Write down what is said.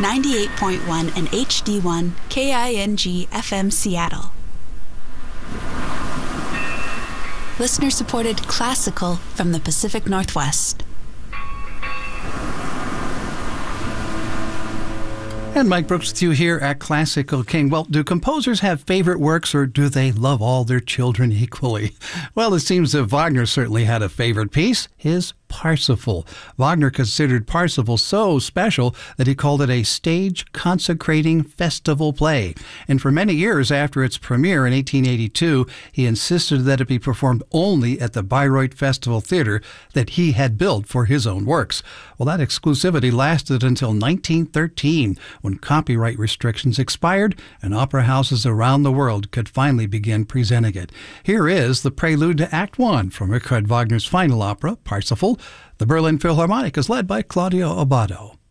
98.1 and HD1 KING FM Seattle. Listener-supported classical from the Pacific Northwest. And Mike Brooks with you here at Classical King. Well, do composers have favorite works, or do they love all their children equally? Well, it seems that Wagner certainly had a favorite piece, his Parsifal. Wagner considered Parsifal so special that he called it a stage-consecrating festival play. And for many years after its premiere in 1882, he insisted that it be performed only at the Bayreuth Festival Theater that he had built for his own works. Well, that exclusivity lasted until 1913, when copyright restrictions expired and opera houses around the world could finally begin presenting it. Here is the prelude to Act One from Richard Wagner's final opera, Parsifal. The Berlin Philharmonic is led by Claudio Abbado.